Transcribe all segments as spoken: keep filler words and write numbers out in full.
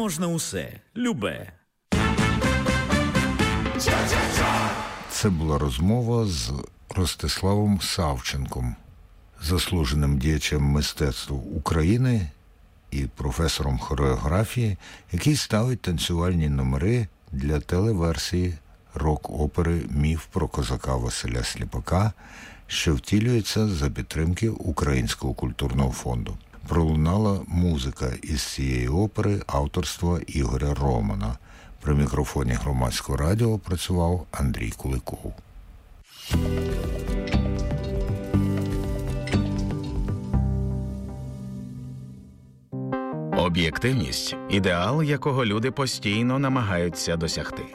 можна усе, любе. Це була розмова з Ростиславом Савченком, заслуженим діячем мистецтва України і професором хореографії, який ставить танцювальні номери для телеверсії рок-опери «Міф про козака Василя Сліпака», що втілюється за підтримки Українського культурного фонду. Пролунала музика із цієї опери авторства Ігоря Романа. При мікрофоні Громадського радіо працював Андрій Куликов. Об'єктивність – ідеал, якого люди постійно намагаються досягти.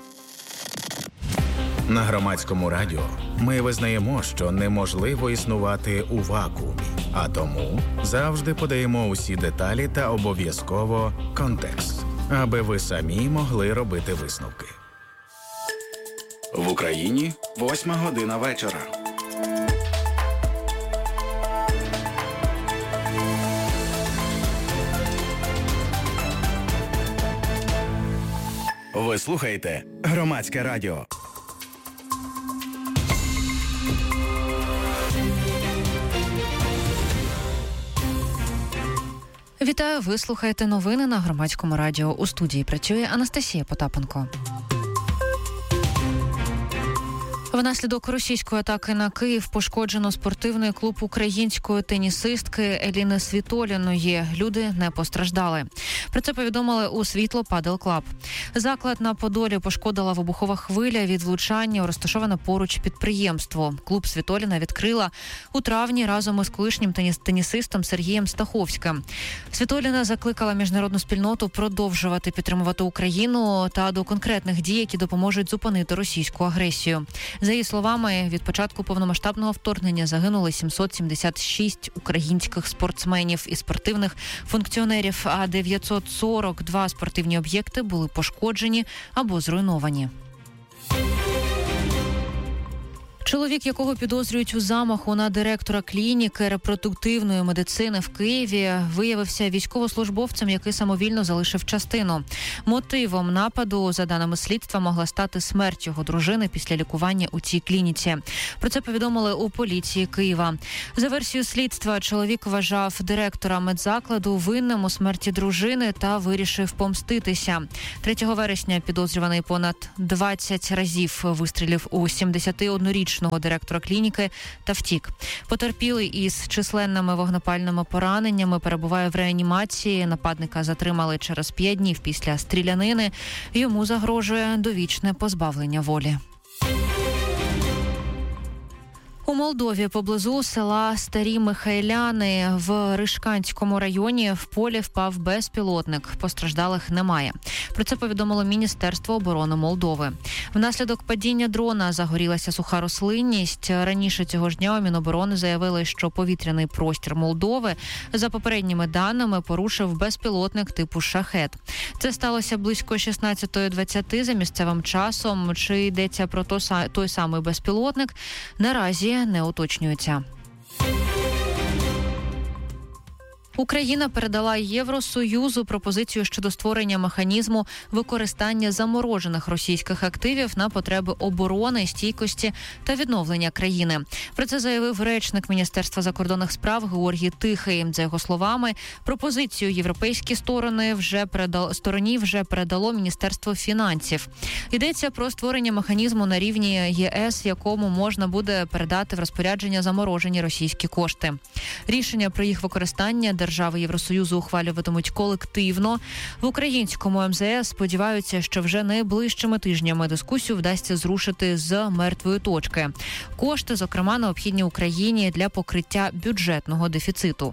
На Громадському радіо ми визнаємо, що неможливо існувати у вакуумі, а тому завжди подаємо усі деталі та обов'язково контекст, аби ви самі могли робити висновки. В Україні восьма година вечора. Ви слухаєте Громадське радіо. Вітаю, ви слухаєте новини на Громадському радіо. У студії працює Анастасія Потапенко. Внаслідок російської атаки на Київ пошкоджено спортивний клуб української тенісистки Еліни Світоліної. Люди не постраждали. Про це повідомили у Світло Падел Клаб. Заклад на Подолі пошкодила вибухова хвиля від влучання у розташоване поруч підприємство. Клуб Світоліна відкрила у травні разом із колишнім теніс- тенісистом Сергієм Стаховським. Світоліна закликала міжнародну спільноту продовжувати підтримувати Україну та до конкретних дій, які допоможуть зупинити російську агресію. За її словами, від початку повномасштабного вторгнення загинули сімсот сімдесят шість українських спортсменів і спортивних функціонерів, а дев'ятсот сорок два спортивні об'єкти були пошкоджені або зруйновані. Чоловік, якого підозрюють у замаху на директора клініки репродуктивної медицини в Києві, виявився військовослужбовцем, який самовільно залишив частину. Мотивом нападу, за даними слідства, могла стати смерть його дружини після лікування у цій клініці. Про це повідомили у поліції Києва. За версією слідства, чоловік вважав директора медзакладу винним у смерті дружини та вирішив помститися. третього вересня підозрюваний понад двадцять разів вистрілив у сімдесятиоднорічного директора клініки та втік. Потерпілий із численними вогнепальними пораненнями перебуває в реанімації. Нападника затримали через п'ять днів після стрілянини. Йому загрожує довічне позбавлення волі. У Молдові поблизу села Старі Михайляни в Ришканському районі в полі впав безпілотник. Постраждалих немає. Про це повідомило Міністерство оборони Молдови. Внаслідок падіння дрона загорілася суха рослинність. Раніше цього ж дня у Міноборони заявили, що повітряний простір Молдови, за попередніми даними, порушив безпілотник типу «Шахет». Це сталося близько шістнадцята двадцять за місцевим часом. Чи йдеться про той самий безпілотник, наразі не уточнюється. Україна передала Євросоюзу пропозицію щодо створення механізму використання заморожених російських активів на потреби оборони, стійкості та відновлення країни. Про це заявив речник Міністерства закордонних справ Георгій Тихий. За його словами, пропозицію європейські сторони вже передало, стороні вже передало Міністерство фінансів. Йдеться про створення механізму на рівні ЄС, якому можна буде передати в розпорядження заморожені російські кошти. Рішення про їх використання держави Євросоюзу ухвалюватимуть колективно. В українському ем зе ес сподіваються, що вже найближчими тижнями дискусію вдасться зрушити з мертвої точки. Кошти, зокрема, необхідні Україні для покриття бюджетного дефіциту.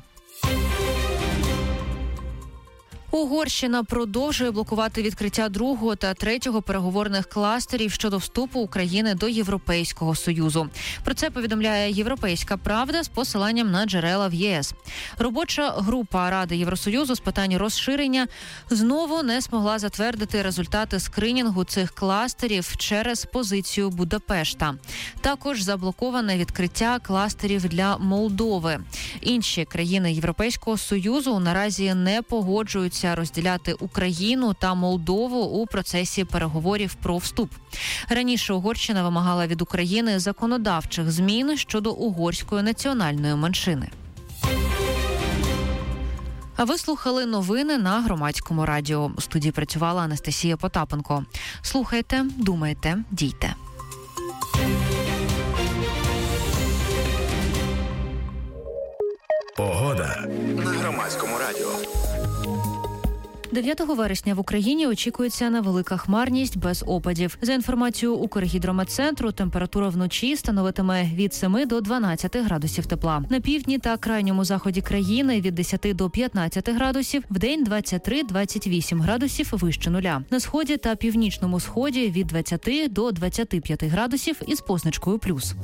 Угорщина продовжує блокувати відкриття другого та третього переговорних кластерів щодо вступу України до Європейського Союзу. Про це повідомляє «Європейська правда» з посиланням на джерела в ЄС. Робоча група Ради Євросоюзу з питань розширення знову не змогла затвердити результати скринінгу цих кластерів через позицію Будапешта. Також заблоковане відкриття кластерів для Молдови. Інші країни Європейського Союзу наразі не погоджуються відмовився розділяти Україну та Молдову у процесі переговорів про вступ. Раніше Угорщина вимагала від України законодавчих змін щодо угорської національної меншини. А ви слухали новини на Громадському радіо. У студії працювала Анастасія Потапенко. Слухайте, думайте, дійте. Погода на Громадському радіо. дев'ятого вересня в Україні очікується невелика хмарність без опадів. За інформацією Укргідрометцентру, температура вночі становитиме від семи до дванадцяти градусів тепла. На півдні та крайньому заході країни від десяти до п'ятнадцяти градусів, вдень двадцять три - двадцять вісім градусів вище нуля. На сході та північному сході від двадцяти до двадцяти п'яти градусів із позначкою плюс.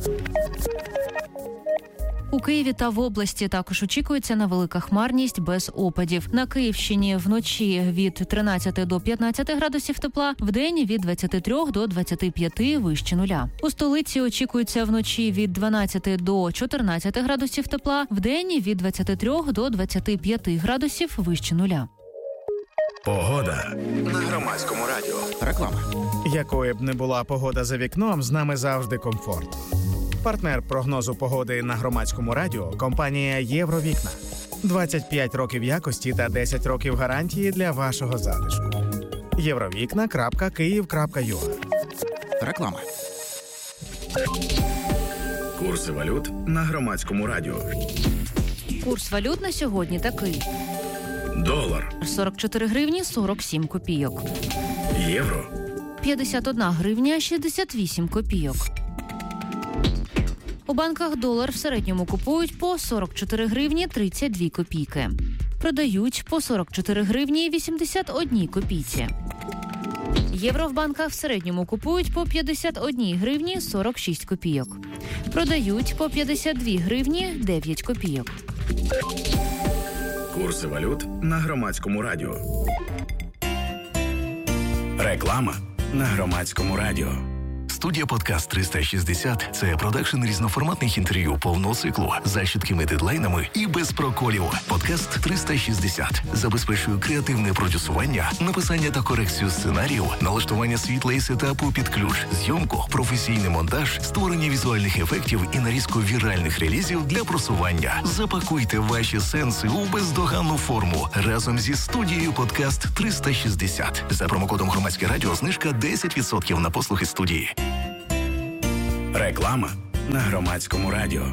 У Києві та в області також очікується невелика хмарність без опадів. На Київщині вночі від тринадцяти до п'ятнадцяти градусів тепла, вдень від двадцяти трьох до двадцяти п'яти вище нуля. У столиці очікується вночі від дванадцяти до чотирнадцяти градусів тепла, вдень від двадцяти трьох до двадцяти п'яти градусів вище нуля. Погода на Громадському радіо. Реклама. Якою б не була погода за вікном, з нами завжди комфорт. Партнер прогнозу погоди на Громадському радіо – компанія «Євровікна». двадцять п'ять років якості та десять років гарантії для вашого затишку. євровікна крапка київ крапка ю а. Реклама. Курси валют на Громадському радіо. Курс валют на сьогодні такий. Долар – сорок чотири гривні сорок сім копійок. Євро – п'ятдесят одна гривня шістдесят вісім копійок. У банках долар в середньому купують по сорок чотири гривні тридцять дві копійки. Продають по сорок чотири гривні вісімдесят одна копійці. Євро в банках в середньому купують по п'ятдесят одна гривні сорок шість копійок. Продають по п'ятдесят дві гривні дев'ять копійок. Курси валют на Громадському радіо. Реклама на Громадському радіо. Студія «Подкаст триста шістдесят» – це продакшн різноформатних інтерв'ю повного циклу за чіткими дедлайнами і без проколів. «Подкаст триста шістдесят» забезпечує креативне продюсування, написання та корекцію сценарію, налаштування світла і сетапу під ключ, зйомку, професійний монтаж, створення візуальних ефектів і нарізку віральних релізів для просування. Запакуйте ваші сенси у бездоганну форму разом зі студією «Подкаст триста шістдесят». За промокодом «Громадське радіо» знижка десять відсотків на послуги студії. Реклама на Громадському радіо.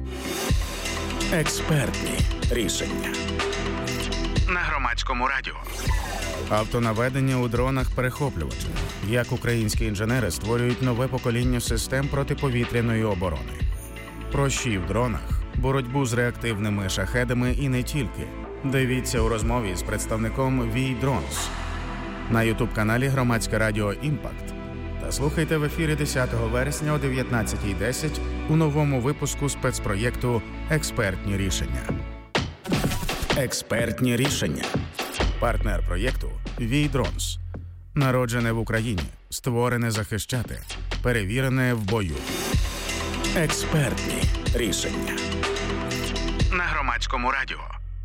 Експертні рішення на Громадському радіо. Автонаведення у дронах-перехоплювачах. Як українські інженери створюють нове покоління систем протиповітряної оборони. Прощі в дронах, боротьбу з реактивними шахедами і не тільки. Дивіться у розмові з представником ві Drones на ютуб-каналі Громадське радіо «Імпакт». Та слухайте в ефірі десятого вересня о дев'ятнадцятій десять у новому випуску спецпроєкту «Експертні рішення». Експертні рішення. Партнер проєкту ві Drones. Народжене в Україні, створене захищати, перевірене в бою. Експертні рішення. На Громадському радіо.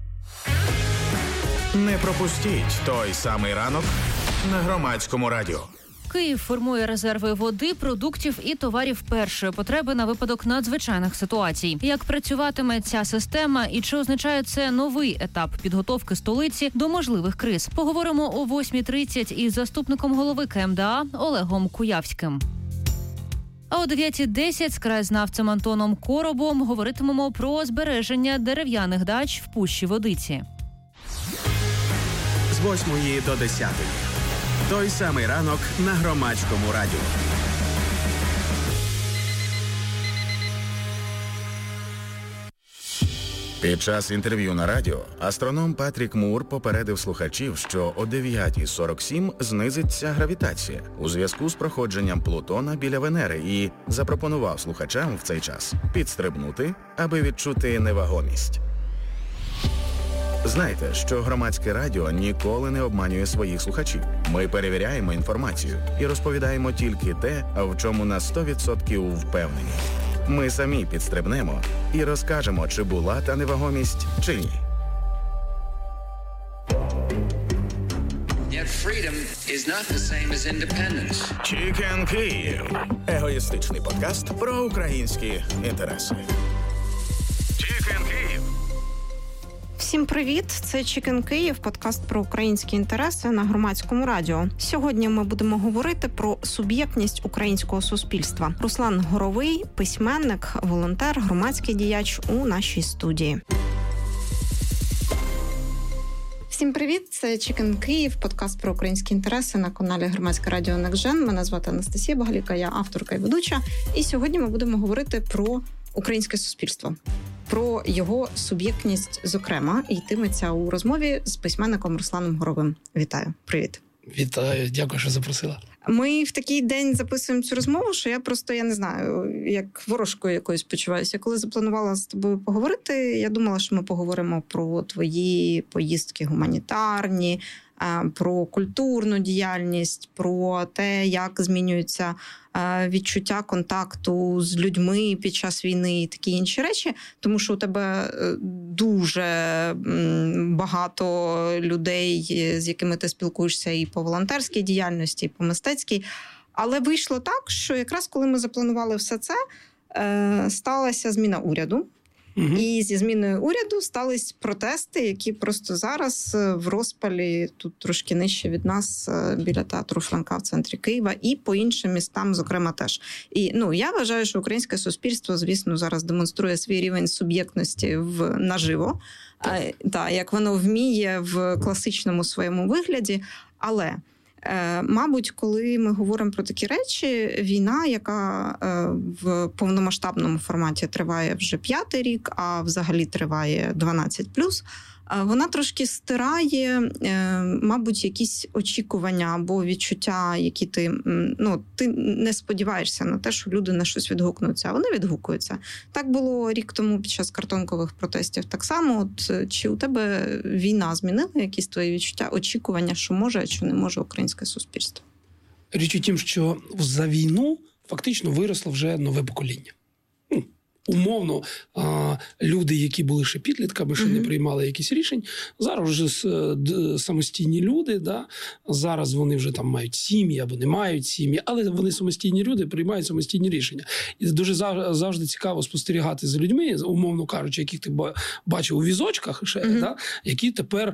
Не пропустіть той самий ранок на Громадському радіо. Київ формує резерви води, продуктів і товарів першої потреби на випадок надзвичайних ситуацій. Як працюватиме ця система і чи означає це новий етап підготовки столиці до можливих криз? Поговоримо о восьмій тридцять із заступником голови ка ем де а Олегом Куявським. А о дев'ятій десять з краєзнавцем Антоном Коробом говоритимемо про збереження дерев'яних дач в Пущі Водиці. З восьмої до десятої. Той самий ранок на Громадському радіо. Під час інтерв'ю на радіо астроном Патрік Мур попередив слухачів, що о дев'ятій сорок сім знизиться гравітація у зв'язку з проходженням Плутона біля Венери і запропонував слухачам в цей час підстрибнути, аби відчути невагомість. Знайте, що Громадське радіо ніколи не обманює своїх слухачів. Ми перевіряємо інформацію і розповідаємо тільки те, в чому на сто відсотків впевнені. Ми самі підстрибнемо і розкажемо, чи була та невагомість, чи ні. not the same as independence. Chicken Київ. Егоїстичний подкаст про українські інтереси. Chicken Київ. Всім привіт! Це Chicken Київ, подкаст про українські інтереси на Громадському радіо. Сьогодні ми будемо говорити про суб'єктність українського суспільства. Руслан Горовий, письменник, волонтер, громадський діяч у нашій студії. Всім привіт! Це Chicken Київ, подкаст про українські інтереси на каналі Громадське радіо Некжен. Мене звати Анастасія Багаліка, я авторка і ведуча. І сьогодні ми будемо говорити про українське суспільство. Про його суб'єктність, зокрема, і йтиметься у розмові з письменником Русланом Горовим. Вітаю. Привіт. Вітаю. Дякую, що запросила. Ми в такий день записуємо цю розмову, що я просто, я не знаю, як ворожкою якоюсь почуваюся. Коли запланувала з тобою поговорити, я думала, що ми поговоримо про твої поїздки гуманітарні, про культурну діяльність, про те, як змінюються відчуття контакту з людьми під час війни і такі інші речі, тому що у тебе дуже багато людей, з якими ти спілкуєшся і по волонтерській діяльності, і по мистецькій. Але вийшло так, що якраз коли ми запланували все це, сталася зміна уряду. Угу. І зі зміною уряду стались протести, які просто зараз в розпалі, тут трошки нижче від нас, біля театру Франка в центрі Києва, і по іншим містам, зокрема, теж. І ну, я вважаю, що українське суспільство, звісно, зараз демонструє свій рівень суб'єктності в наживо, а, та, як воно вміє в класичному своєму вигляді, але... Мабуть, коли ми говоримо про такі речі, війна, яка в повномасштабному форматі триває вже п'ятий рік, а взагалі триває дванадцять плюс, вона трошки стирає, мабуть, якісь очікування або відчуття, які ти, ну, ти не сподіваєшся на те, що люди на щось відгукнуться, а вони відгукуються. Так було рік тому під час картонкових протестів. Так само, от, чи у тебе війна змінила якісь твої відчуття, очікування, що може, а що не може українське суспільство? Річ у тім, що за війну фактично виросло вже нове покоління. Умовно, люди, які були ще підлітками, ще mm-hmm. не приймали якісь рішень, зараз вже самостійні люди, да? Зараз вони вже там мають сім'ї або не мають сім'ї, але вони самостійні люди, приймають самостійні рішення. І дуже завжди цікаво спостерігати за людьми, умовно кажучи, яких ти бачив у візочках, ще, mm-hmm. да? Які тепер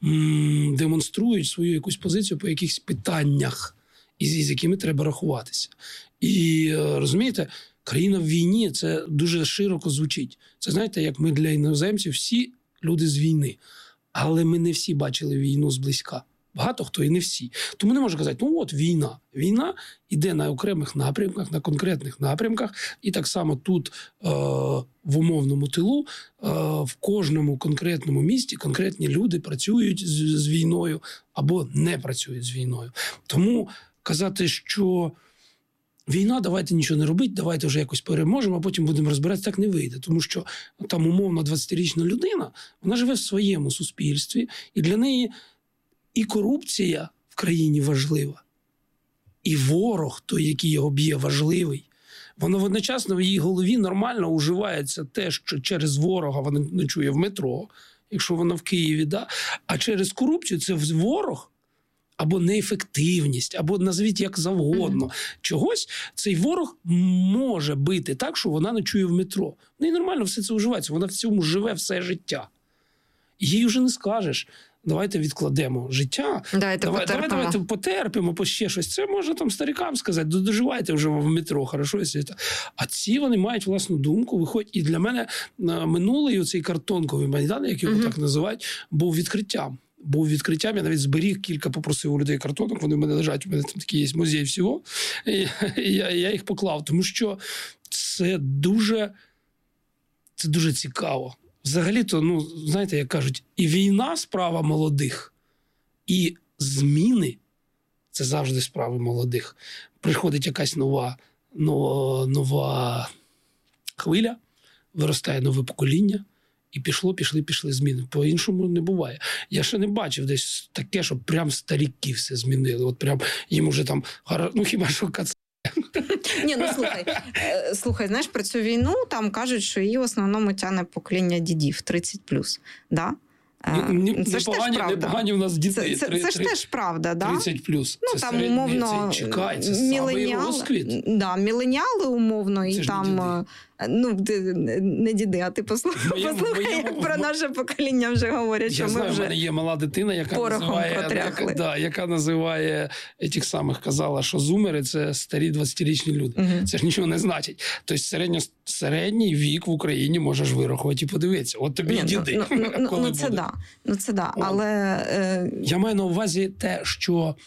м- демонструють свою якусь позицію по якихось питаннях, із, з якими треба рахуватися. І, розумієте, країна в війні – це дуже широко звучить. Це, знаєте, як ми для іноземців всі люди з війни. Але ми не всі бачили війну зблизька. Багато хто і не всі. Тому не можу казати, ну от війна. Війна йде на окремих напрямках, на конкретних напрямках. І так само тут, е- в умовному тилу, е- в кожному конкретному місті конкретні люди працюють з-, з війною або не працюють з війною. Тому казати, що... Війна, давайте нічого не робити, давайте вже якось переможемо, а потім будемо розбиратися, так не вийде. Тому що там умовно двадцятирічна людина, вона живе в своєму суспільстві, і для неї і корупція в країні важлива, і ворог, той, який його б'є, важливий. Воно одночасно в її голові нормально уживається те, що через ворога вона ночує в метро, якщо вона в Києві, да? А через корупцію це ворог, або неефективність, або назвіть як завгодно. Mm-hmm. Чогось цей ворог може бити так, що вона ночує в метро. Ну і нормально все це уживається. Вона в цьому живе все життя. І їй вже не скажеш, давайте відкладемо життя. Давайте давай, потерпимо. Давай, давайте потерпимо, по ще щось. Це можна там старикам сказати, доживайте вже в метро, хорошо. А ці вони мають власну думку, виходять. І для мене минулий оцей картонковий майдан, як його mm-hmm. так називають, був відкриттям. Був відкриттям, я навіть зберіг кілька, попросив у людей картонок, вони в мене лежать, у мене там такий є музей всього, і я, я їх поклав, тому що це дуже, це дуже цікаво. Взагалі-то, ну, знаєте, як кажуть, і війна – справа молодих, і зміни – це завжди справи молодих. Приходить якась нова, нова, нова хвиля, виростає нове покоління, і пішло, пішли, пішли зміни. По-іншому не буває. Я ще не бачив десь таке, щоб прям старіки все змінили. От прям їм уже там, ну хіба що кац... Ні, ну слухай, слухай, знаєш, про цю війну там кажуть, що її в основному тягне покоління дідів тридцять плюс, да? Ні, ні, це ж непогані, теж правда. Непогані в нас дітей. Це, це, це ж теж правда, да? тридцять плюс. Ну, це там, середній, умовно, це, чекай, це самий розквіт. Да, міленіали, умовно, Це і ж там, ну, ти, не діди, а ти послухай, Моєму, послухай моєму, як про наше покоління вже говорять, що я ми знаю, вже в мене є мала дитина, яка називає, яка, да, яка називає тих самих, казала, що зумери – це старі двадцятирічні люди. Угу. Це ж нічого не значить. Тобто середньо, середній вік в Україні можеш вирахувати і подивитися. От тобі Ні, і діди. Ну, ну, ну, коли ну це буде. да. Ну, це да. О, але... Е... Я маю на увазі те, що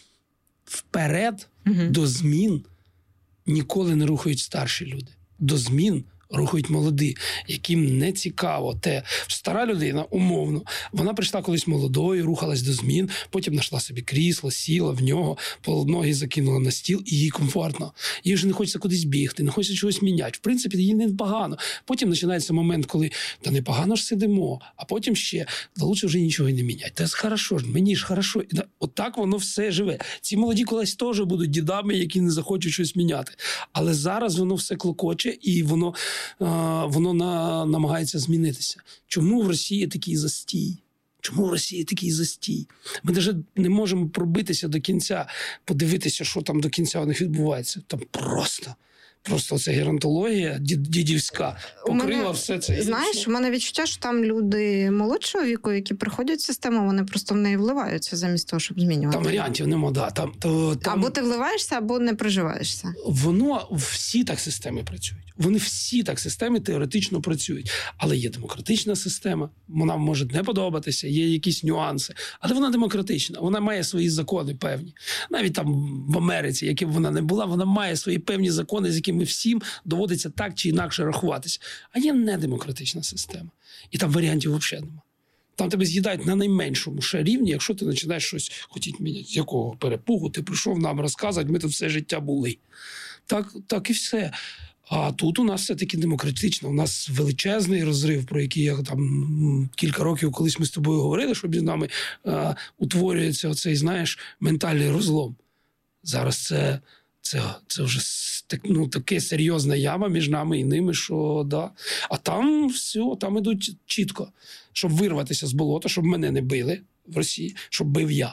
вперед угу. до змін ніколи не рухають старші люди. До змін рухають молоді, яким не цікаво те. Стара людина, умовно, вона прийшла колись молодою, рухалась до змін, потім знайшла собі крісло, сіла в нього, ноги закинула на стіл, і їй комфортно. Їй вже не хочеться кудись бігти, не хочеться чогось міняти. В принципі, їй не погано. Потім починається момент, коли та не погано ж сидимо, а потім ще, да лучше вже нічого і не міняти. Та хорошо ж, мені ж хорошо. І отак воно все живе. Ці молоді колись теж будуть дідами, які не захочуть щось міняти. Але зараз воно все клокоче, і воно воно на, намагається змінитися. Чому в Росії такий застій? Чому в Росії такий застій? Ми навіть не можемо пробитися до кінця, подивитися, що там до кінця у них відбувається. Там просто, просто оця геронтологія дідівська покрила мене, все це. Знаєш, у мене відчуття, що там люди молодшого віку, які приходять в систему, вони просто в неї вливаються замість того, щоб змінювати. Там варіантів нема, да. Там, то, там... Або ти вливаєшся, або не приживаєшся. Воно, всі так системи працюють. Вони всі так системи теоретично працюють. Але є демократична система, вона може не подобатися, є якісь нюанси. Але вона демократична, вона має свої закони певні. Навіть там в Америці, яким вона не була, вона має свої певні закони, з якими всім доводиться так чи інакше рахуватися. А є недемократична система. І там варіантів взагалі немає. Там тебе з'їдають на найменшому ще рівні, якщо ти починаєш щось хотіти міняти. З якого перепугу ти прийшов нам розказувати, ми тут все життя були. Так, так і все. А тут у нас все-таки демократично. У нас величезний розрив, про який я там кілька років колись ми з тобою говорили, що між нами а, утворюється оцей, знаєш, ментальний розлом. Зараз це, це, це вже так, ну, таке серйозна яма між нами і ними, що да. А там все, там ідуть чітко. Щоб вирватися з болота, щоб мене не били в Росії, щоб бив я.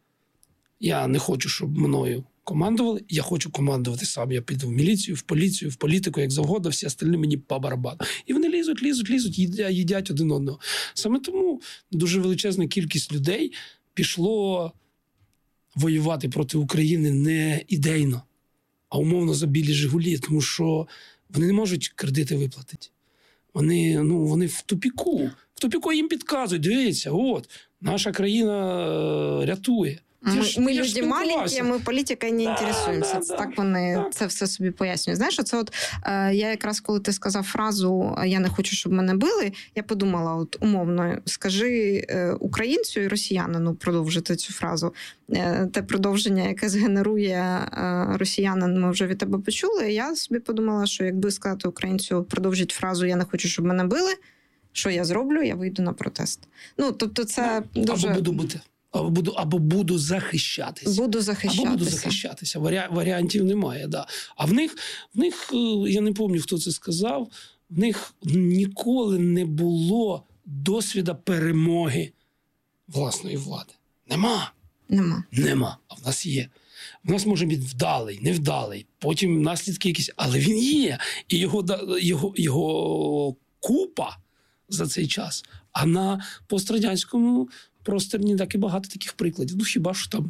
Я не хочу, щоб мною командували, я хочу командувати сам. Я піду в міліцію, в поліцію, в політику, як завгодно, всі остальні мені по барабану. І вони лізуть, лізуть, лізуть, їдять, їдять один одного. Саме тому дуже величезна кількість людей пішло воювати проти України не ідейно, а умовно за білі «Жигулі», тому що вони не можуть кредити виплатити. Вони, ну, вони в тупіку. В тупіку їм підказують, дивіться, от, наша країна е, рятує. Ми, ж, ми люди маленькі, ми політикою не да, інтересуємося. Да, так вони да. це все собі пояснюють. Знаєш, оце от е, я якраз, коли ти сказав фразу «я не хочу, щоб мене били», я подумала, от умовно, скажи е, українцю і росіянину продовжити цю фразу. Е, те продовження, яке згенерує е, росіянин, ми вже від тебе почули. Я собі подумала, що якби сказати українцю продовжити фразу «я не хочу, щоб мене били», що я зроблю? Я вийду на протест. Ну, тобто це ну, дуже... Або буду бути. Або буду, або буду захищатися. Буду захищатися. Або буду захищатися. Варі, варіантів немає, да. А в них, в них, я не пам'ятаю, хто це сказав, в них ніколи не було досвіду перемоги власної влади. Нема. Нема. Нема. А в нас є. В нас може бути вдалий, невдалий, потім наслідки якісь, але він є. І його, його, його купа за цей час. А на пострадянському просторі так і багато таких прикладів. Ну, хіба що там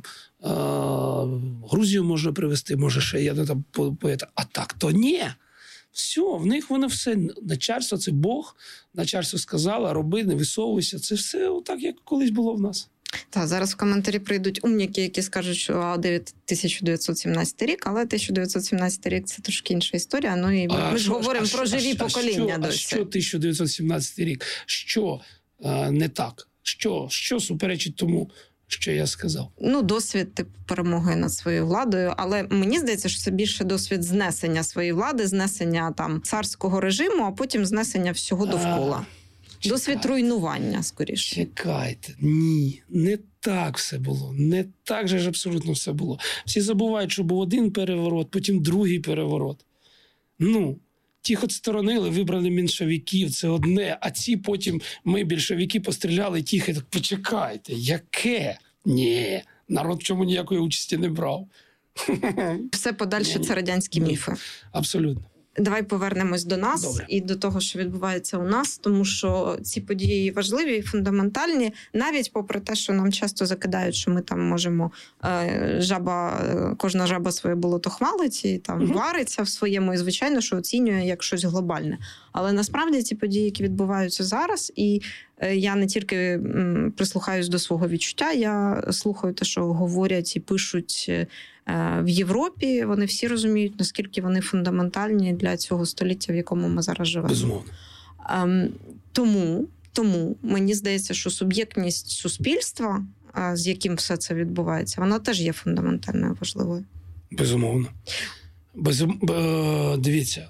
е- Грузію можна привезти, може ще я не там поета. А так то ні. Все, в них воно все. Начальство – це Бог. Начальство сказало, роби, не висовуйся. Це все так, як колись було в нас. Так, зараз в коментарі прийдуть умніки, які скажуть, що тисяча дев'ятсот сімнадцятий рік, але тисяча дев'ятсот сімнадцятий рік – це трошки інша історія. Ну, і ми ж говоримо про живі а, покоління. А що, а що тисяча дев'ятсот сімнадцятий рік? Що а, не так? Що, що суперечить тому, що я сказав? Ну, досвід типу перемоги над своєю владою, але мені здається, що це більше досвід знесення своєї влади, знесення там царського режиму, а потім знесення всього довкола. А, досвід руйнування, скоріше. Чекайте, ні, не так все було, не так же ж абсолютно все було. Всі забувають, що був один переворот, потім другий переворот. Ну, Тих відсторонили, вибрали меншовиків, це одне, а ці потім ми, більшовики, постріляли тих, і так, почекайте, яке? Ні, народ в чому ніякої участі не брав. Все подальше – це радянські Ні. міфи. Абсолютно. Давай повернемось до нас Добре. і до того, що відбувається у нас, тому що ці події важливі і фундаментальні, навіть попри те, що нам часто закидають, що ми там можемо е, жаба, кожна жаба своє болото хвалить і там угу. вариться в своєму, і звичайно, що оцінює як щось глобальне. Але насправді ці події, які відбуваються зараз, і е, я не тільки м, прислухаюсь до свого відчуття, я слухаю те, що говорять і пишуть е, в Європі, вони всі розуміють, наскільки вони фундаментальні для цього століття, в якому ми зараз живемо. Безумовно. Ем, тому, тому мені здається, що суб'єктність суспільства, з яким все це відбувається, вона теж є фундаментальною важливою. Безумовно. Безум... Дивіться,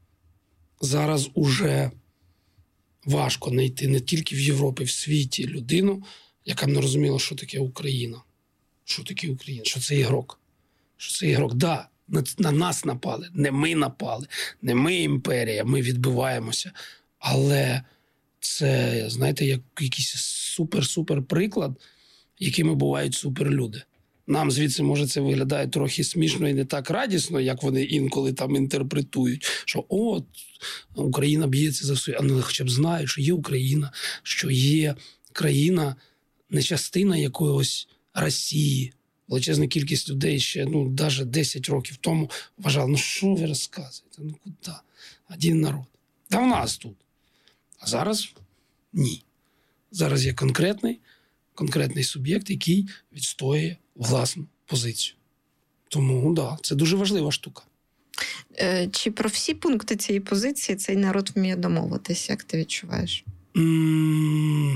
зараз уже важко знайти не тільки в Європі, в світі людину, яка б не розуміла, що таке Україна. Що таке Україна? Що це ігрок? Що це ігрок? Да, на, на нас напали. Не ми напали. Не ми імперія. Ми відбиваємося. Але це, знаєте, як якийсь супер-супер приклад, якими бувають суперлюди. Нам звідси, може, це виглядає трохи смішно і не так радісно, як вони інколи там інтерпретують, що от, Україна б'ється за своє, але хоча б знають, що є Україна, що є країна, не частина якогось Росії. Величезна кількість людей ще, ну, навіть десять років тому вважали, ну, що ви розказуєте, ну, куди? Один народ. Та в нас тут. А зараз ні. Зараз є конкретний, конкретний суб'єкт, який відстоює власну позицію. Тому, так, да, це дуже важлива штука. Чи про всі пункти цієї позиції цей народ вміє домовитись, як ти відчуваєш? М-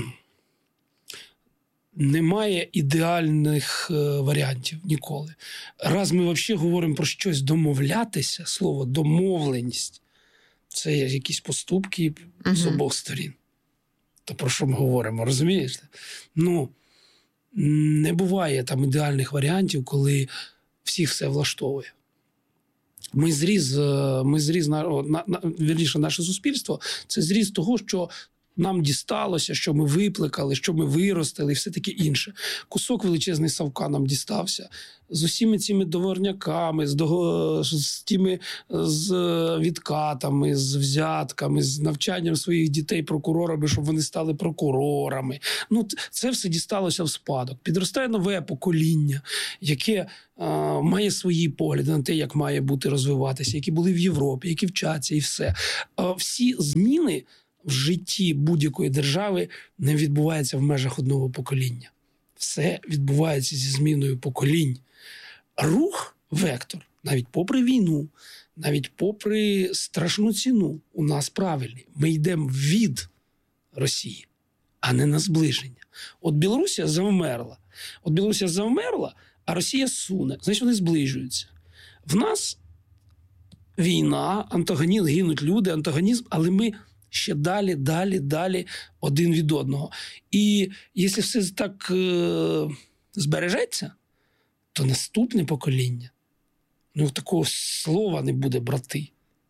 Немає ідеальних е, варіантів ніколи. Раз ми взагалі говоримо про щось домовлятися, слово домовленість, це якісь поступки uh-huh. з обох сторін. То про що ми говоримо, розумієш? Ну, не буває там ідеальних варіантів, коли всіх все влаштовує. Ми зріз, ми зріз на, на, на, вірніше, наше суспільство, це зріз того, що нам дісталося, що ми випликали, що ми виростили і все таке інше. Кусок величезний Савка нам дістався. З усіми цими договорняками, з, дого... з тими з відкатами, з взятками, з навчанням своїх дітей прокурорами, щоб вони стали прокурорами. Ну, це все дісталося в спадок. Підростає нове покоління, яке а, має свої погляди на те, як має бути розвиватися, які були в Європі, які вчаться і все. А, всі зміни в житті будь-якої держави не відбувається в межах одного покоління. Все відбувається зі зміною поколінь. Рух, вектор, навіть попри війну, навіть попри страшну ціну, у нас правильний. Ми йдемо від Росії, а не на зближення. От Білорусія завмерла. От Білорусія завмерла, а Росія суне. Значить, вони зближуються. В нас війна, антагонізм, гинуть люди, антагонізм, але ми ще далі, далі, далі один від одного. І якщо все так е- збережеться, то наступне покоління, ну, такого слова не буде брати.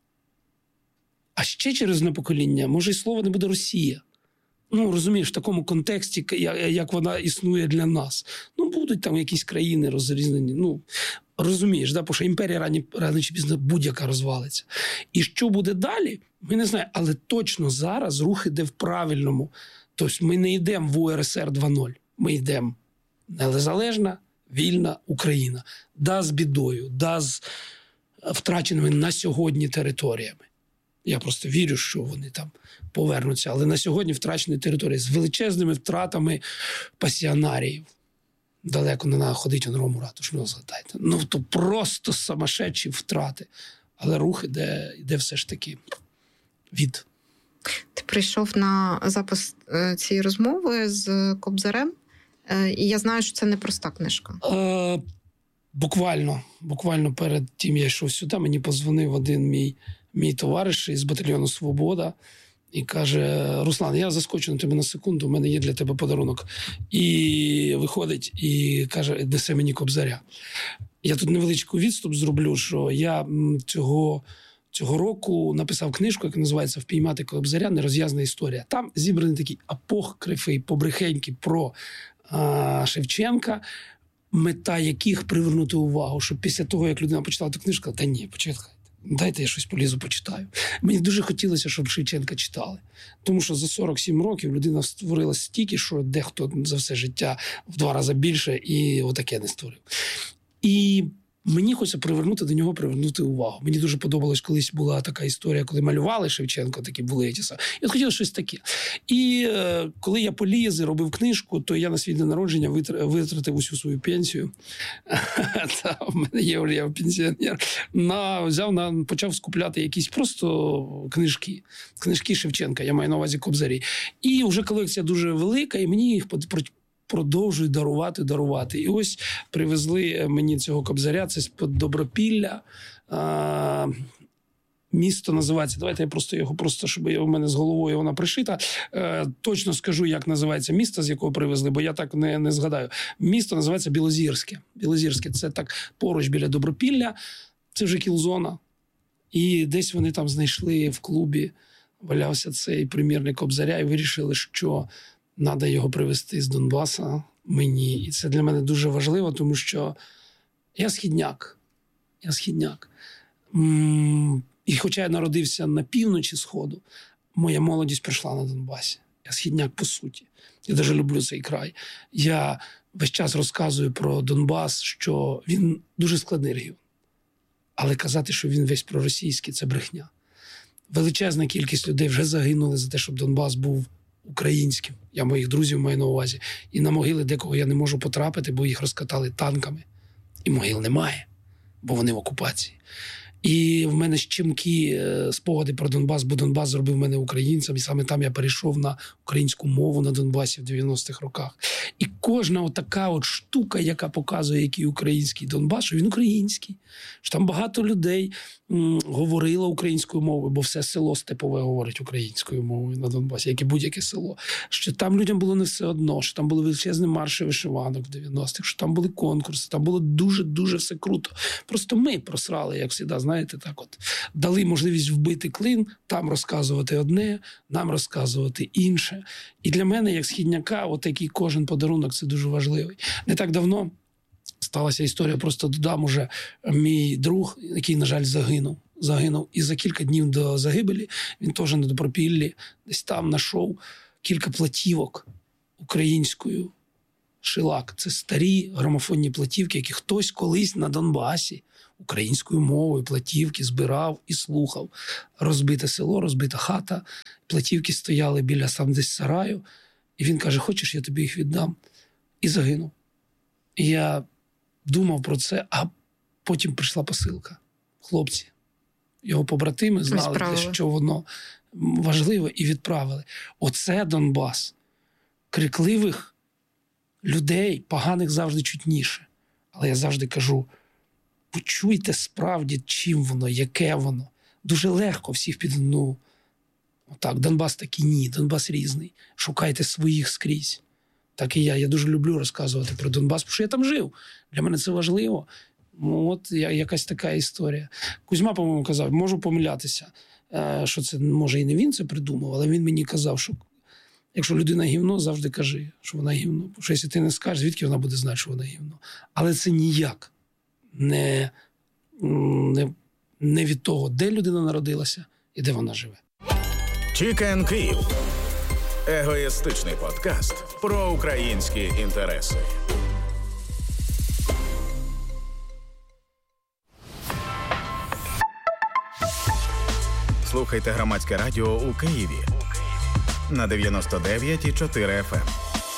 А ще через одне покоління, може, і слова не буде Росія. Ну, розумієш, в такому контексті, як вона існує для нас. Ну, будуть там якісь країни розрізнені. Ну, розумієш, да? Бо що імперія рано, рано чи пізно будь-яка розвалиться. І що буде далі, ми не знаємо. Але точно зараз рух іде в правильному. Тобто ми не йдемо в У Р С Р два нуль. Ми йдемо незалежна, вільна Україна. Да, з бідою, да, з втраченими на сьогодні територіями. Я просто вірю, що вони там повернуться. Але на сьогодні втрачені території з величезними втратами пасіонаріїв. Далеко не треба ходити у Новому ратушу, ну, згадайте. Ну, то просто самошедші втрати. Але рух іде, іде все ж таки від. Ти прийшов на запис цієї розмови з Кобзарем, і я знаю, що це не проста книжка. Е, буквально, буквально перед тим я йшов сюди, мені подзвонив один мій Мій товариш із батальйону «Свобода» і каже: Руслан, я заскочу на тебе на секунду, у мене є для тебе подарунок. І виходить і каже, несе мені Кобзаря. Я тут невеличкий відступ зроблю, що я цього, цього року написав книжку, яка називається «Впіймати Кобзаря. Нерозв'язана історія». Там зібраний такий апокрифи, побрехеньки про а, Шевченка, мета яких привернути увагу, щоб після того, як людина почитала ту книжку, сказала, та ні, почекайте, дайте я щось полізу, почитаю. Мені дуже хотілося, щоб Шевченка читали. Тому що за сорок сім років людина створила стільки, що дехто за все життя в два рази більше і отаке не створив. І мені хочеться привернути до нього, привернути увагу. Мені дуже подобалось, колись була така історія, коли малювали Шевченко, такі були ті самі. Я хотів щось таке. І е, коли я поліз і робив книжку, то я на свій день народження витратив усю свою пенсію. Та, в мене є вже я пенсіонер. На, взяв, на, почав скупляти якісь просто книжки. Книжки Шевченка, я маю на увазі Кобзарі. І вже колекція дуже велика, і мені їх продовжують дарувати, дарувати. І ось привезли мені цього Кобзаря, це з-під Добропілля. А, місто називається, давайте я просто його, просто, щоб я, у мене з головою вона пришита. А, точно скажу, як називається місто, з якого привезли, бо я так не, не згадаю. Місто називається Білозірське. Білозірське – це так поруч біля Добропілля. Це вже кілзона. І десь вони там знайшли в клубі, валявся цей примірник Кобзаря і вирішили, що треба його привезти з Донбаса мені. І це для мене дуже важливо, тому що я східняк. Я східняк. І хоча я народився на півночі Сходу, моя молодість пройшла на Донбасі. Я східняк по суті. Я дуже люблю цей край. Я весь час розказую про Донбас, що він дуже складний регіон. Але казати, що він весь проросійський – це брехня. Величезна кількість людей вже загинули за те, щоб Донбас був українським. Я моїх друзів маю на увазі. І на могили декого я не можу потрапити, бо їх розкатали танками. І могил немає, бо вони в окупації. І в мене щемкі спогади про Донбас, бо Донбас зробив мене українцем, і саме там я перейшов на українську мову на Донбасі в дев'яностих роках. І кожна отака от штука, яка показує, який український Донбас, що він український, що там багато людей м, говорило українською мовою, бо все село степове говорить українською мовою на Донбасі, як і будь-яке село. Що там людям було не все одно, що там були величезні марші вишиванок в дев'яностих, що там були конкурси, там було дуже-дуже все круто. Просто ми просрали, як завжди, знаєте, так от, дали можливість вбити клин, там розказувати одне, нам розказувати інше. І для мене, як східняка, от такий кожен подарунок – це дуже важливий. Не так давно сталася історія, просто додам уже мій друг, який, на жаль, загинув. Загинув. І за кілька днів до загибелі він теж на Добропіллі десь там знайшов кілька платівок українською. Шилак. Це старі грамофонні платівки, які хтось колись на Донбасі українською мовою платівки збирав і слухав. Розбите село, розбита хата, платівки стояли біля сам десь сараю. І він каже, хочеш, я тобі їх віддам? І загинув. І я думав про це, а потім прийшла посилка. Хлопці, його побратими знали, що воно важливо, і відправили. Оце Донбас. Крикливих людей, поганих завжди чутніше. Але я завжди кажу, почуйте справді, чим воно, яке воно. Дуже легко всіх під одну. Отак, Донбас такий ні, Донбас різний. Шукайте своїх скрізь. Так і я. Я дуже люблю розказувати про Донбас, тому що я там жив. Для мене це важливо. Ну, от я, якась така історія. Кузьма, по-моєму, казав, можу помилятися, що це, може, і не він це придумав, але він мені казав, що якщо людина гівно, завжди кажи, що вона гівно. Бо що якщо ти не скажеш, звідки вона буде знати, що вона гівно. Але це ніяк не, не, не від того, де людина народилася і де вона живе. Чікен Київ. Егоїстичний подкаст про українські інтереси. Слухайте Громадське радіо у Києві на дев'яносто дев'ять і чотири еф ем.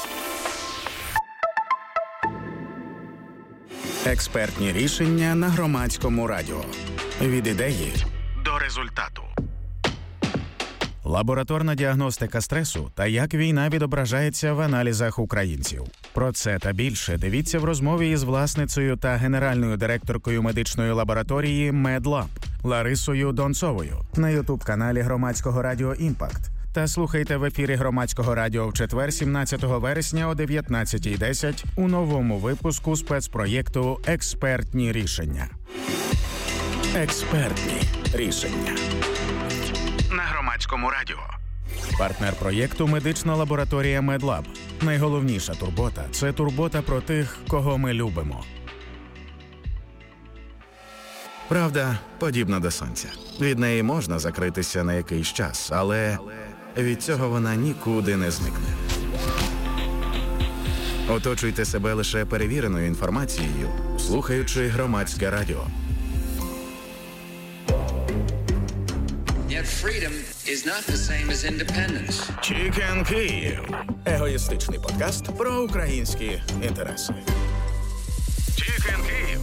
Експертні рішення на Громадському радіо. Від ідеї до результату. Лабораторна діагностика стресу та як війна відображається в аналізах українців. Про це та більше дивіться в розмові із власницею та генеральною директоркою медичної лабораторії MedLab Ларисою Донцовою на ютуб-каналі Громадського радіо «Імпакт». Та слухайте в ефірі Громадського радіо в четвер, сімнадцятого вересня о дев'ятнадцятій десять у новому випуску спецпроєкту «Експертні рішення». Експертні рішення. На Громадському радіо. Партнер проєкту «Медична лабораторія Медлаб». Найголовніша турбота – це турбота про тих, кого ми любимо. Правда подібна до сонця. Від неї можна закритися на якийсь час, але від цього вона нікуди не зникне. Оточуйте себе лише перевіреною інформацією, слухаючи Громадське радіо. Yet freedom is not the same as independence. Чікен Київ. Егоїстичний подкаст про українські інтереси. Чікен Київ.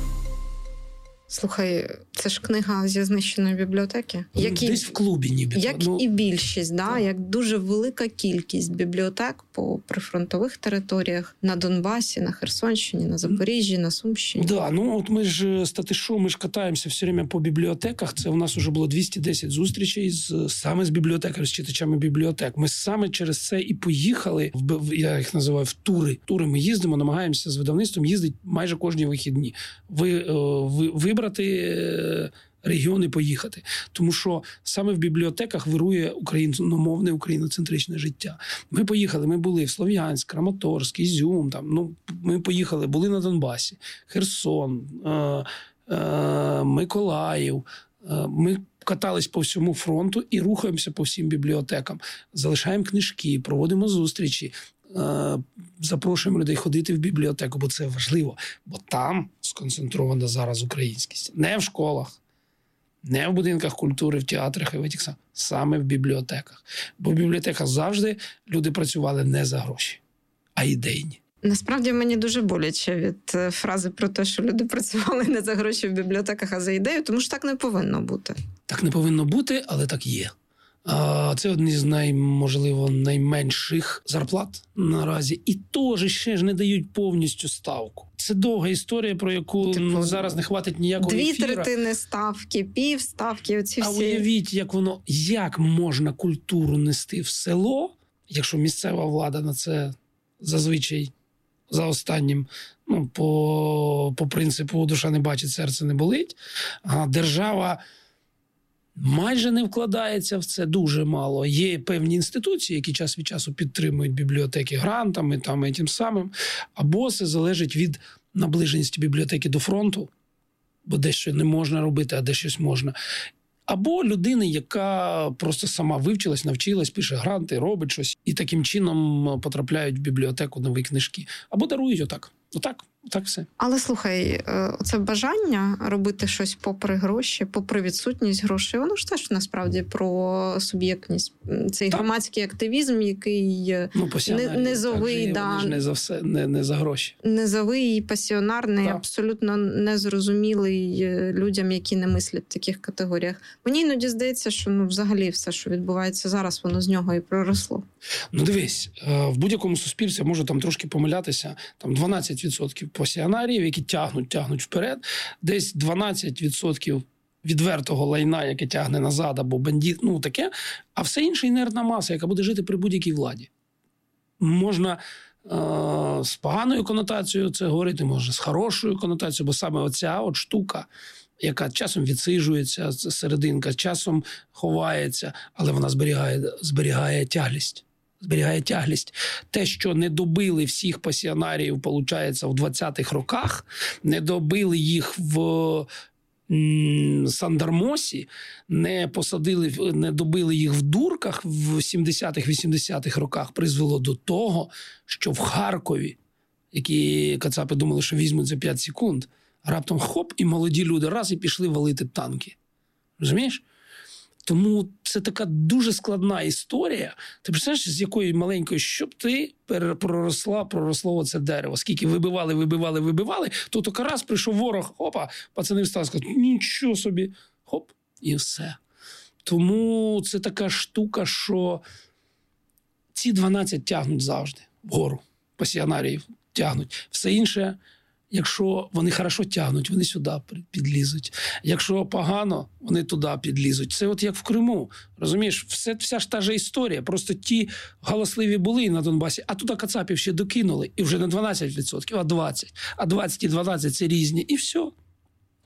Слухай, це ж книга зі знищеної бібліотеки. Як і, десь в клубі ніби. Як ну, і більшість, да? Як дуже велика кількість бібліотек по прифронтових територіях, на Донбасі, на Херсонщині, на Запоріжжі, на Сумщині. Да, ну от ми ж, статишо, ми ж катаємося все время по бібліотеках. Це у нас вже було двісті десять зустрічей з, саме з бібліотекарями, з читачами бібліотек. Ми саме через це і поїхали, в, я їх називаю, в тури. Тури ми їздимо, намагаємося з видавництвом їздити майже кожні вихідні. Ви, ви, вибрати регіони, поїхати. Тому що саме в бібліотеках вирує україномовне, україноцентричне життя. Ми поїхали, ми були в Слов'янськ, Краматорськ, Ізюм, там, ну, ми поїхали, були на Донбасі, Херсон, е- е- Миколаїв. Е- ми катались по всьому фронту і рухаємося по всім бібліотекам. Залишаємо книжки, проводимо зустрічі, запрошуємо людей ходити в бібліотеку, бо це важливо. Бо там сконцентрована зараз українськість. Не в школах, не в будинках культури, в театрах і в этих самих, саме в бібліотеках. Бо в бібліотеках завжди люди працювали не за гроші, а ідейні. Насправді мені дуже боляче від фрази про те, що люди працювали не за гроші в бібліотеках, а за ідею, тому що так не повинно бути. Так не повинно бути, але так є. Це одні з, най, можливо, найменших зарплат наразі. І теж ще ж не дають повністю ставку. Це довга історія, про яку типу, ну, зараз не хватить ніякого дві ефіра. Дві третини ставки, пів ставки, оці всі. А уявіть, як воно, як можна культуру нести в село, якщо місцева влада на це зазвичай за останнім, ну, по, по принципу душа не бачить, серце не болить, а держава майже не вкладається в це, дуже мало. Є певні інституції, які час від часу підтримують бібліотеки грантами там і тим самим. Або це залежить від наближеності бібліотеки до фронту, бо дещо не можна робити, а де щось можна. Або людина, яка просто сама вивчилась, навчилась, пише гранти, робить щось, і таким чином потрапляють в бібліотеку нові книжки. Або дарують отак. Отак. Так все. Але слухай, це бажання робити щось попри гроші, попри відсутність грошей, воно ж теж насправді про суб'єктність. Цей так. Громадський активізм, який ну, не, низовий, да, ж не за все, не, не за гроші. Низовий, пасіонарний, так. абсолютно незрозумілий людям, які не мислять в таких категоріях. Мені іноді здається, що ну, взагалі все, що відбувається зараз, воно з нього і проросло. Ну дивись, в будь-якому суспільстві, можу там трошки помилятися, там дванадцять відсотків пасіонарів, які тягнуть, тягнуть вперед, десь дванадцять відсотків відвертого лайна, яке тягне назад, або бандит, ну таке, а все інше інертна маса, яка буде жити при будь-якій владі. Можна е- з поганою конотацією це говорити, можна з хорошою конотацією, бо саме оця от штука, яка часом відсиджується, серединка, часом ховається, але вона зберігає, зберігає тяглість. Зберігає тяглість. Те, що не добили всіх пасіонаріїв, виходить, в двадцятих роках, не добили їх в м- Сандармосі, не посадили, не добили їх в Дурках в сімдесятих-вісімдесятих роках, призвело до того, що в Харкові, які кацапи думали, що візьмуть за п'ять секунд, раптом хоп, і молоді люди раз і пішли валити танки. Розумієш? Тому це така дуже складна історія. Ти представляєш, з якої маленької, щоб ти проросла, проросло оце дерево. Скільки вибивали, вибивали, вибивали, то тільки раз прийшов ворог, опа, пацани встали, сказали, нічого собі, хоп, і все. Тому це така штука, що ці дванадцять тягнуть завжди вгору, пасіонаріїв тягнуть. Все інше, якщо вони хорошо тягнуть, вони сюди підлізуть. Якщо погано, вони туди підлізуть. Це от як в Криму. Розумієш, все, вся ж та же історія. Просто ті галасливі були на Донбасі, а туди кацапів ще докинули. І вже не дванадцять відсотків, а двадцять. А двадцять і дванадцять – це різні. І все.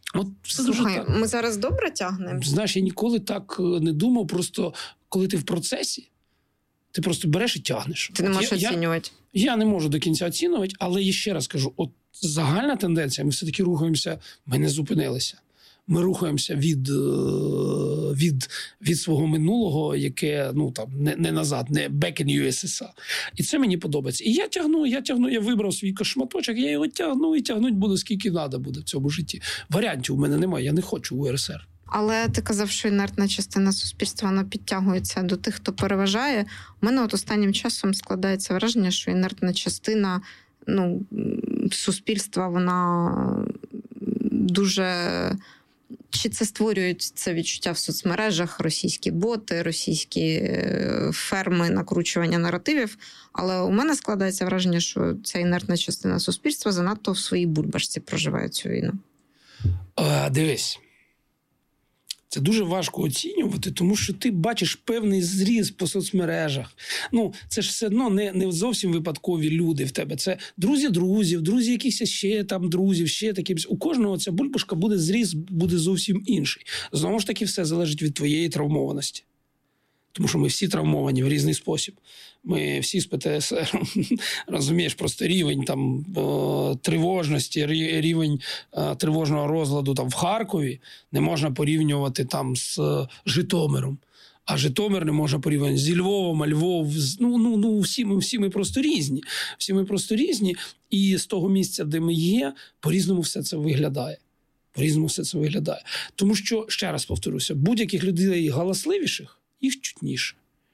От все Слухай, дуже так. Ми зараз добре тягнемо? Знаєш, я ніколи так не думав, просто коли ти в процесі, ти просто береш і тягнеш. Ти не можеш я, оцінювати. Я, я не можу до кінця оцінювати, але я ще раз кажу, от загальна тенденція, ми все-таки рухаємося, ми не зупинилися. Ми рухаємося від, від, від свого минулого, яке, ну, там, не, не назад, не back in ю ес ес ар. І це мені подобається. І я тягну, я тягну, я вибрав свій шматочок, я його тягну і тягнуть буду, скільки треба буде в цьому житті. Варіантів у мене немає, я не хочу у ер ес ер. Але ти казав, що інертна частина суспільства, вона підтягується до тих, хто переважає. У мене от останнім часом складається враження, що інертна частина, ну, суспільства, вона дуже... Чи це створюють це відчуття в соцмережах, російські боти, російські ферми накручування наративів. Але у мене складається враження, що ця інертна частина суспільства занадто в своїй бульбашці проживає цю війну. А, дивись. Це дуже важко оцінювати, тому що ти бачиш певний зріз по соцмережах. Ну, це ж все одно не, не зовсім випадкові люди в тебе. Це друзі друзів, друзі якихось ще там друзів, ще такі. У кожного ця бульбашка буде зріз, буде зовсім інший. Знову ж таки, все залежить від твоєї травмованості. Тому що ми всі травмовані в різний спосіб. Ми всі з пе те ес ер, розумієш, просто рівень там тривожності, рівень тривожного розладу там в Харкові не можна порівнювати там з Житомиром. А Житомир не можна порівняти зі Львовом, а Львов, ну, ну, ну всі, ми, всі ми просто різні. Всі ми просто різні. І з того місця, де ми є, по-різному все це виглядає. По-різному все це виглядає. Тому що, ще раз повторюся, будь-яких людей галасливіших, їх чутніше.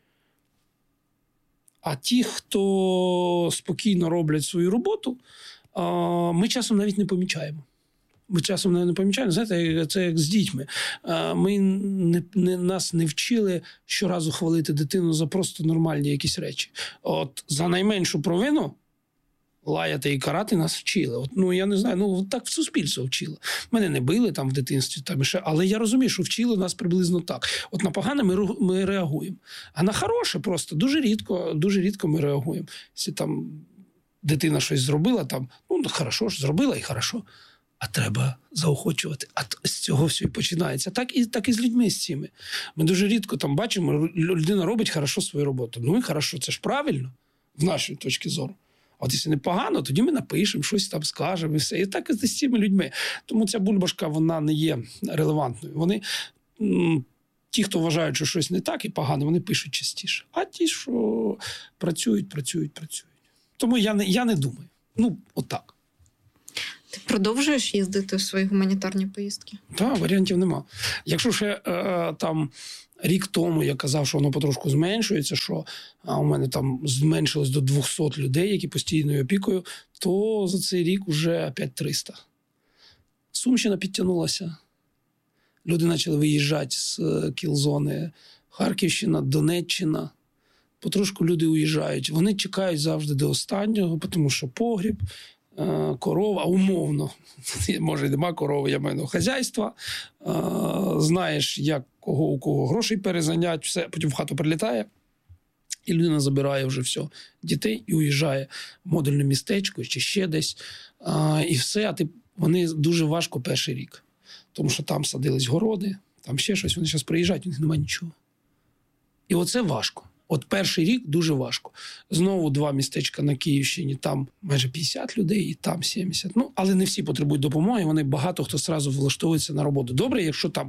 А ті, хто спокійно роблять свою роботу, ми часом навіть не помічаємо. Ми часом навіть не помічаємо. Знаєте, це як з дітьми. Ми не, не, нас не вчили щоразу хвалити дитину за просто нормальні якісь речі. От за найменшу провину лаяти і карати нас вчили. От, ну, я не знаю, ну, так в суспільство вчило. Мене не били там в дитинстві, там ще, але я розумію, що вчили нас приблизно так. От на погане ми, ми реагуємо. А на хороше просто дуже рідко, дуже рідко ми реагуємо. Якщо там дитина щось зробила, там, ну, хорошо ж, зробила і хорошо. А треба заохочувати. А з цього все і починається. Так і, так і з людьми з цими. Ми дуже рідко там бачимо, людина робить хорошо свою роботу. Ну і хорошо, це ж правильно, з нашої точки зору. А от якщо непогано, тоді ми напишемо, щось там скажемо і все. І так і з цими людьми. Тому ця бульбашка, вона не є релевантною. Вони, ті, хто вважають, що щось не так і погано, вони пишуть частіше. А ті, що працюють, працюють, працюють. Тому я не, я не думаю. Ну, отак. Ти продовжуєш їздити в свої гуманітарні поїздки? Так, варіантів нема. Якщо ще е, там рік тому я казав, що воно потрошку зменшується, що а, у мене там зменшилось до двохсот людей, які постійною опікою, то за цей рік вже опять триста. Сумщина підтягнулася. Люди почали виїжджати з кіл-зони. Харківщина, Донеччина. Потрошку люди уїжджають. Вони чекають завжди до останнього, тому що погріб, корова, умовно, може, нема корови, я маю на хазяйства, знаєш, як кого у кого грошей перезанять, все, потім в хату прилітає, і людина забирає вже все, дітей і уїжджає в модульне містечко чи ще десь, і все, а ти, вони дуже важко перший рік, тому що там садились городи, там ще щось, вони зараз приїжджають, у них немає нічого. І оце важко. От перший рік дуже важко. Знову два містечка на Київщині, там майже п'ятдесят людей, і там сімдесят. Ну, але не всі потребують допомоги, вони багато хто зразу влаштовується на роботу. Добре, якщо там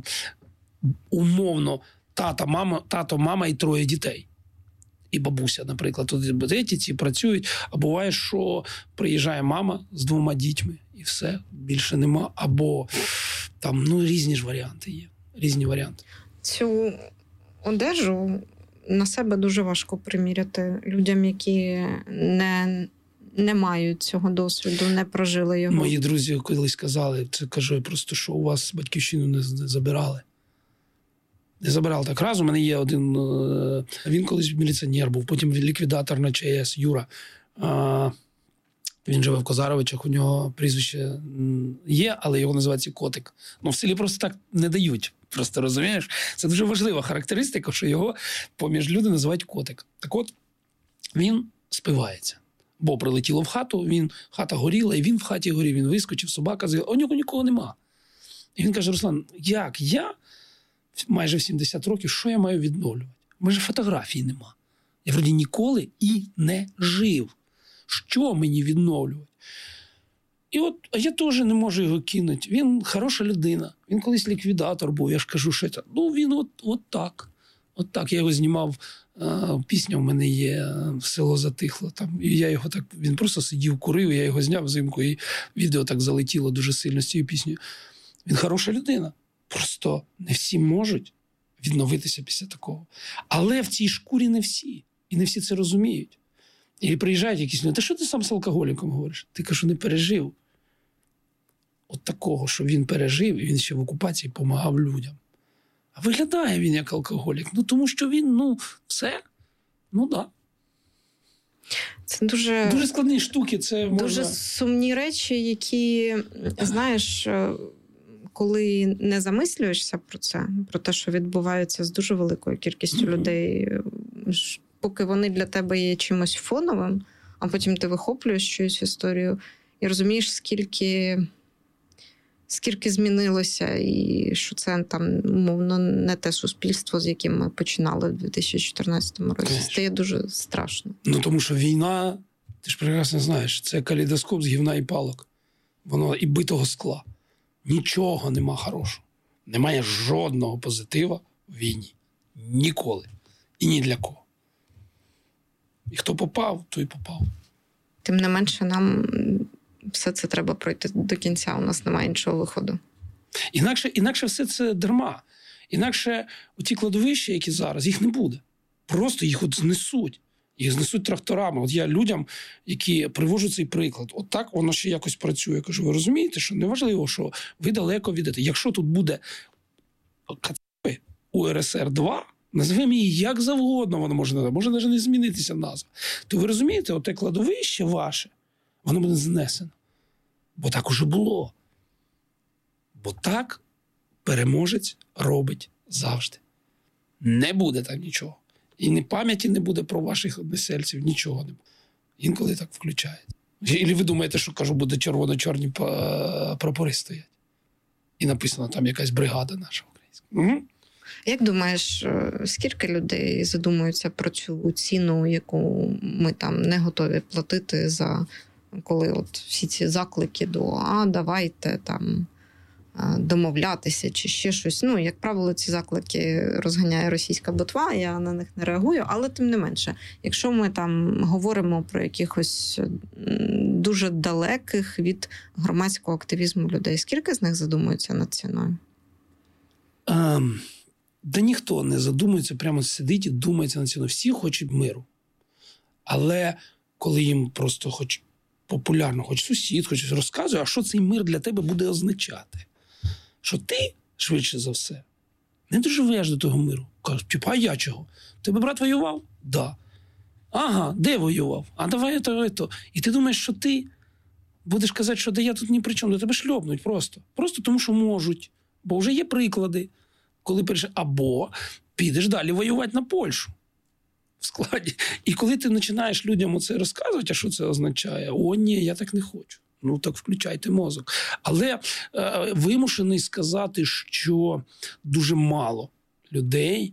умовно тата, мама, тато, мама і троє дітей. І бабуся, наприклад. Тут ці, ці працюють, а буває, що приїжджає мама з двома дітьми, і все, більше нема. Або там, ну, різні ж варіанти є. Різні варіанти. Цю одежу на себе дуже важко приміряти людям, які не, не мають цього досвіду, не прожили його. Мої друзі колись казали, це кажу просто, що у вас батьківщину не, не забирали. Не забирали так раз. У мене є один, він колись міліціонер був, потім ліквідатор на Че Ес, Юра. Він живе в Козаровичах, у нього прізвище є, але його називається Котик. Ну, в селі просто так не дають. Просто, розумієш? Це дуже важлива характеристика, що його поміж люди називають Котик. Так от, він спивається. Бо прилетіло в хату, він, хата горіла, і він в хаті горів, він вискочив, собака з'їла, а у нього нікого нема. І він каже: Руслан, як я майже в сімдесят років, що я маю відновлювати? У мене ж фотографій нема. Я вроді ніколи і не жив. Що мені відновлювати? І от а я теж не можу його кинути. Він хороша людина. Він колись ліквідатор був. Я ж кажу, що це. Ну, він от, от так. От так. Я його знімав. А, пісня в мене є «Село затихло». Там, і я його так, він просто сидів, курив, я його зняв взимку, і відео так залетіло дуже сильно з цією піснею. Він хороша людина. Просто не всі можуть відновитися після такого. Але в цій шкурі не всі. І не всі це розуміють. І приїжджають якісь люди: та що ти сам з алкоголіком говориш? Ти, кажу, не пережив. От такого, що він пережив, і він ще в окупації допомагав людям. А виглядає він як алкоголік. Ну, тому що він, ну, все. Ну, так. Да. Це дуже... Дуже складні штуки. Це можна... Дуже сумні речі, які, знаєш, коли не замислюєшся про це, про те, що відбувається з дуже великою кількістю mm-hmm. людей, поки вони для тебе є чимось фоновим, а потім ти вихоплюєш щось історію і розумієш, скільки, скільки змінилося, і що це там, умовно, не те суспільство, з яким ми починали в дві тисячі чотирнадцятому році. Конечно. Стає дуже страшно. Ну, тому що війна, ти ж прекрасно знаєш, це калейдоскоп з гівна і палок. Воно і битого скла. Нічого нема хорошого. Немає жодного позитива в війні. Ніколи. І ні для кого. І хто попав, той попав. Тим не менше, нам все це треба пройти до кінця. У нас немає іншого виходу. Інакше, інакше все це дарма. Інакше оті кладовища, які зараз, їх не буде. Просто їх от знесуть. Їх знесуть тракторами. От я людям, які привожу цей приклад, от так воно ще якось працює. Я кажу, ви розумієте, що неважливо, що ви далеко відете. Якщо тут буде У Р С Р два, назвемо її як завгодно, воно може, може навіть не змінитися назва. То ви розумієте, оте кладовище ваше, воно буде знесено. Бо так уже було. Бо так переможець робить завжди. Не буде так нічого. І ні пам'яті не буде про ваших односельців, нічого не буде. Інколи так включається. І ви думаєте, що, кажу, буде червоно-чорні прапори стоять. І написано там якась бригада наша українська. Угу. Як думаєш, скільки людей задумуються про цю ціну, яку ми там не готові платити за, коли от всі ці заклики до «а, давайте там домовлятися» чи ще щось. Ну, як правило, ці заклики розганяє російська ботва, я на них не реагую, але тим не менше, якщо ми там говоримо про якихось дуже далеких від громадського активізму людей, скільки з них задумуються над ціною? Um... Да ніхто не задумується, прямо сидить і думається на ціну. Всі хочуть миру. Але коли їм просто хоч популярно, хоч сусід, хоч розказує, а що цей мир для тебе буде означати? Що ти, швидше за все, не доживеш до того миру. Кажуть, типу, а я чого? Тебе брат воював? Да. Ага, де воював? А давай то, то. І ти думаєш, що ти будеш казати, що да я тут ні при чому, до тебе шльопнуть просто. Просто тому, що можуть. Бо вже є приклади. Коли перейшли, або підеш далі воювати на Польщу в складі. І коли ти починаєш людям оце розказувати, а що це означає? О, ні, я так не хочу. Ну, так включайте мозок. Але е, вимушений сказати, що дуже мало людей,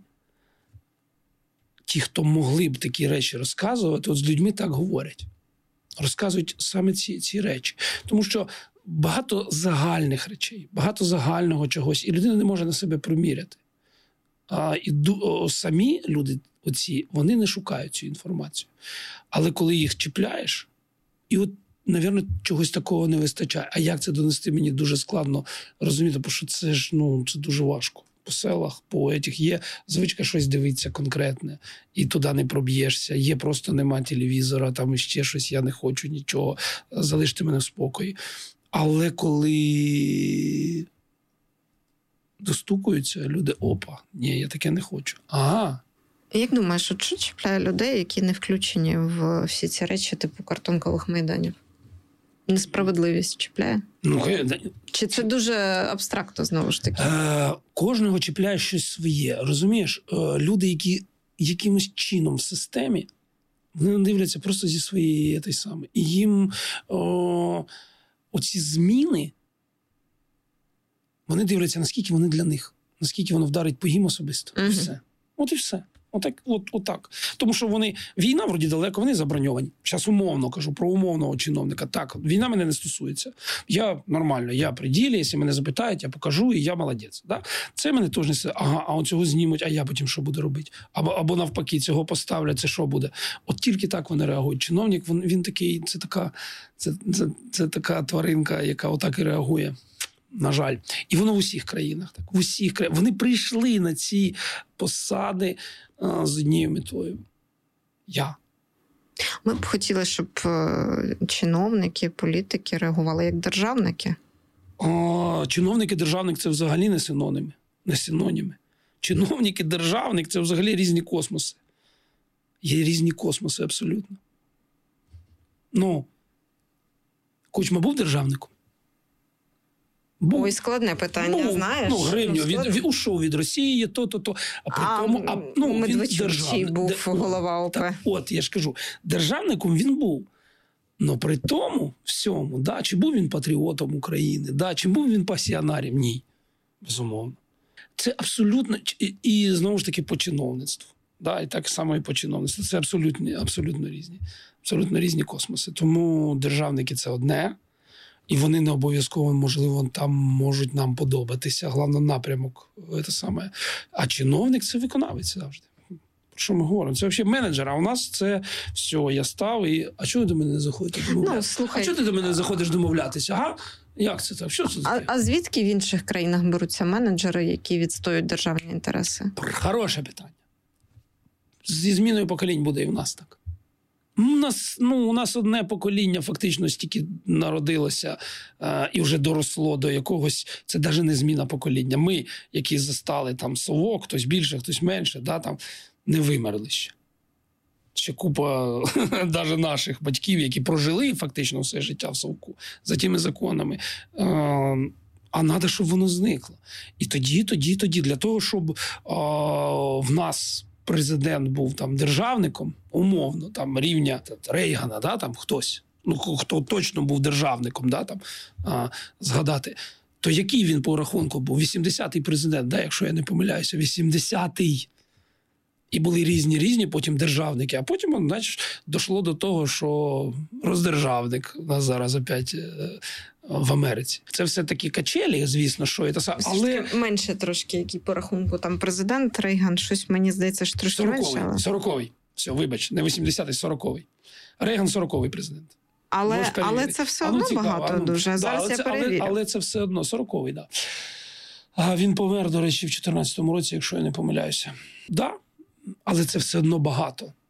ті, хто могли б такі речі розказувати, от з людьми так говорять. Розказують саме ці, ці речі. Тому що багато загальних речей, багато загального чогось, і людина не може на себе приміряти. А, і о, самі люди, оці, вони не шукають цю інформацію. Але коли їх чіпляєш, і от, навірно, чогось такого не вистачає. А як це донести, мені дуже складно розуміти, бо що це ж, ну, це дуже важко. По селах, по етіх є звичка щось дивитися конкретне, і туди не проб'єшся. Є просто нема телевізора, там іще щось, я не хочу нічого, залиште мене в спокої. Але коли достукуються люди, опа, ні, я таке не хочу. Ага. Як думаєш, от що чіпляє людей, які не включені в всі ці речі типу картонкових майданів? Несправедливість чіпляє? Ну, чи це дуже абстрактно, знову ж таки? Е, кожного чіпляє щось своє. Розумієш, е, люди, які якимось чином в системі, вони не дивляться просто зі своєї той самої. І їм о, оці зміни, Вони дивляться, наскільки вони для них, наскільки воно вдарить по їм особисто. Угу. Все. От і все. Отак, от, отак. Тому що вони, війна вроді далеко, вони заброньовані. Зараз умовно кажу, про умовного чиновника. Так, війна мене не стосується. Я нормально, я при ділі, якщо мене запитають, я покажу, і я молодець. Да? Це мене теж не... Ага, а от цього знімуть, а я потім що буду робити? Або, або навпаки, цього поставлять, це що буде? От тільки так вони реагують. Чиновник, він, він такий, це така, це, це, це така тваринка, яка отак і реагує. На жаль. І воно в усіх країнах. Так, в усіх країнах. Вони прийшли на ці посади а, з однією метою. Я. Ми б хотіли, щоб е, чиновники, політики реагували як державники. А, чиновники, державник – це взагалі не синоніми. Не синоніми. Чиновники, державник – це взагалі різні космоси. Є різні космоси абсолютно. Ну, Кучма був державником? Був. Ой, складне питання, ну, знаєш. Ну, гривню, ну, він, він ушов від Росії, то-то-то. А при а, тому, а, ну, Медведчук був Де, голова ОП. Так, от, я ж кажу, державником він був. Но при тому всьому, да, чи був він патріотом України, да, чи був він пасіонарем? Ні, безумовно. Це абсолютно, і, і знову ж таки по чиновництву. Да, і так само і по чиновництву. Це абсолютно, абсолютно різні. Абсолютно різні космоси. Тому державники – це одне. І вони не обов'язково, можливо, там можуть нам подобатися. Головне, напрямок – це саме. А чиновник – це виконавець завжди. Про що ми говоримо? Це взагалі менеджер, а у нас це все, я став і... А чого ти до мене не заходиш домовлятися? Ну, а чого ти до мене заходиш домовлятися? Ага? Як це так? Що це а, а звідки в інших країнах беруться менеджери, які відстоюють державні інтереси? Хороше питання. Зі зміною поколінь буде і в нас так. У нас, ну, у нас одне покоління фактично стільки народилося е, і вже доросло до якогось, це навіть не зміна покоління. Ми, які застали там совок, хтось більше, хтось менше, да, там, не вимерли ще. Ще купа навіть наших батьків, які прожили фактично все життя в совку за тими законами. Е, а треба, щоб воно зникло. І тоді, тоді, тоді, для того, щоб е, в нас президент був там державником, умовно, там рівня Рейгана, да, там хтось, ну хто точно був державником, да, там а, згадати, то який він по рахунку був? вісімдесятий президент, да, якщо я не помиляюся, вісімдесятий. І були різні різні потім державники, а потім, значить, дійшло до того, що роздержавник у нас зараз опять в Америці. Це все такі качелі, звісно, що це, але менше трошки, який по рахунку там президент Рейган, щось мені здається, що трошки менше. Але... сороковий. Все, вибач, не вісімдесятий, сороковий. Рейган сороковий президент. Але, але це все одно ну, багато ну, дуже. Да, зараз я це, перевірю. Але, але це все одно сороковий, так. Да. А він помер, до речі, в чотирнадцятому році, якщо я не помиляюся. Так, да, але це все одно багато.